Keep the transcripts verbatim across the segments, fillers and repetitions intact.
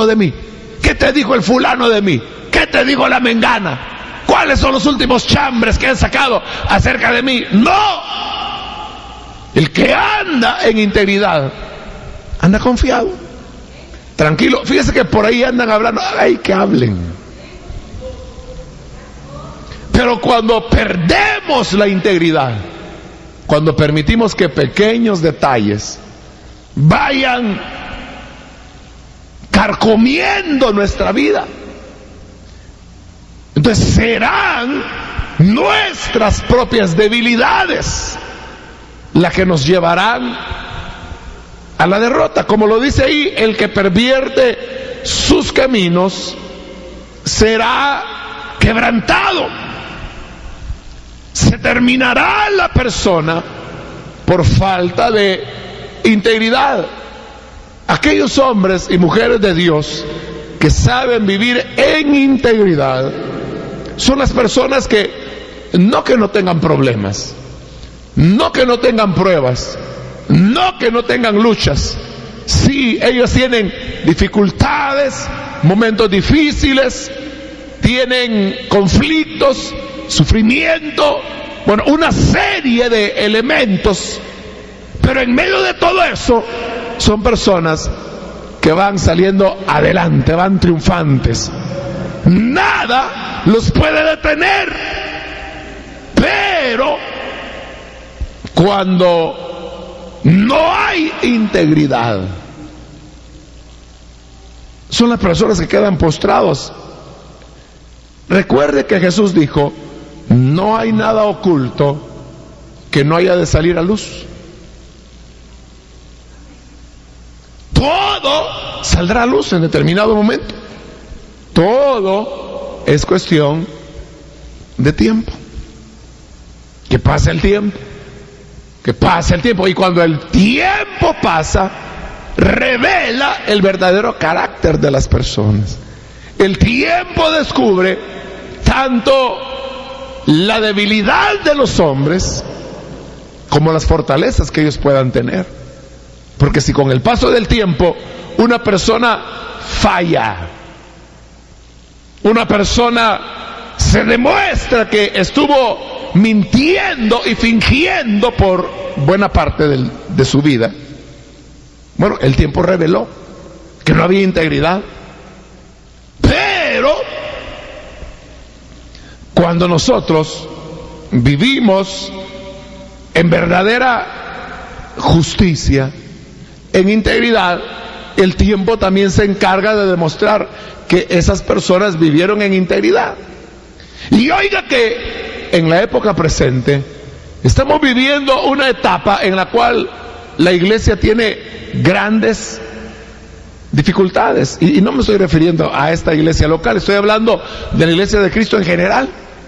de mí? ¿Qué te dijo el fulano de mí? ¿Qué te dijo la mengana? ¿Cuáles son los últimos chambres que han sacado acerca de mí? No. El que anda en integridad anda confiado, tranquilo. Fíjese que por ahí andan hablando, ay, que hablen. Pero cuando perdemos la integridad, cuando permitimos que pequeños detalles vayan carcomiendo nuestra vida, entonces serán nuestras propias debilidades las que nos llevarán a la derrota. Como lo dice ahí, el que pervierte sus caminos será quebrantado. Se terminará la persona por falta de integridad. Aquellos hombres y mujeres de Dios que saben vivir en integridad son las personas que no que no tengan problemas, no que no tengan pruebas, no que no tengan luchas. Sí, ellos tienen dificultades, momentos difíciles, tienen conflictos, sufrimiento, bueno, una serie de elementos, pero en medio de todo eso son personas que van saliendo adelante, van triunfantes. Nada los puede detener. Pero cuando no hay integridad, son las personas que quedan postrados. Recuerde que Jesús dijo: no hay nada oculto que no haya de salir a luz. Todo saldrá a luz en determinado momento. Todo es cuestión de tiempo. Que pase el tiempo. Que pase el tiempo. Y cuando el tiempo pasa, revela el verdadero carácter de las personas. El tiempo descubre tanto la debilidad de los hombres como las fortalezas que ellos puedan tener. Porque si con el paso del tiempo una persona falla, una persona se demuestra que estuvo mintiendo y fingiendo por buena parte del, de su vida, bueno, el tiempo reveló que no había integridad. Pero cuando nosotros vivimos en verdadera justicia, en integridad, el tiempo también se encarga de demostrar que esas personas vivieron en integridad. Y oiga que en la época presente estamos viviendo una etapa en la cual la iglesia tiene grandes dificultades, y, y no me estoy refiriendo a esta iglesia local, estoy hablando de la iglesia de Cristo en general.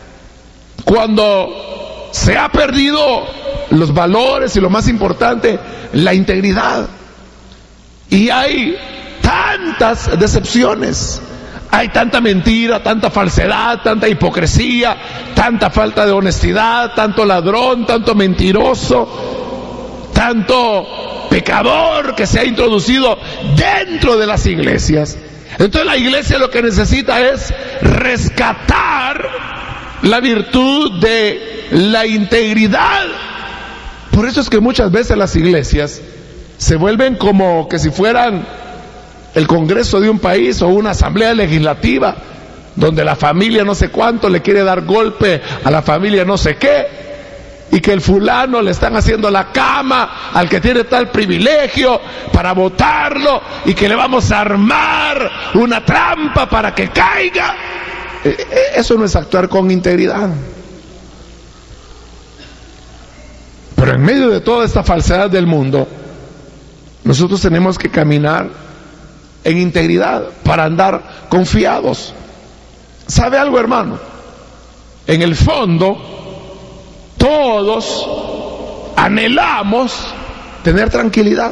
Cuando se ha perdido los valores y lo más importante, la integridad, y hay tantas decepciones, hay tanta mentira, tanta falsedad, tanta hipocresía, tanta falta de honestidad, tanto ladrón, tanto mentiroso, tanto pecador que se ha introducido dentro de las iglesias. Entonces la iglesia lo que necesita es rescatar la virtud de la integridad. Por eso es que muchas veces las iglesias se vuelven como que si fueran el Congreso de un país o una asamblea legislativa, donde la familia no sé cuánto le quiere dar golpe a la familia no sé qué, y que el fulano le están haciendo la cama al que tiene tal privilegio para votarlo, y que le vamos a armar una trampa para que caiga. Eso no es actuar con integridad. Pero en medio de toda esta falsedad del mundo, nosotros tenemos que caminar en integridad para andar confiados. ¿Sabe algo, hermano? En el fondo, todos anhelamos tener tranquilidad.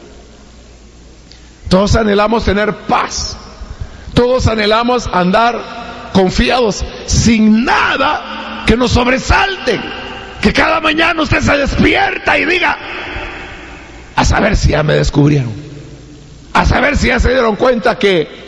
Todos anhelamos tener paz. Todos anhelamos andar confiados, sin nada que nos sobresalte. Que cada mañana usted se despierta y diga: a saber si ya me descubrieron, a saber si ya se dieron cuenta que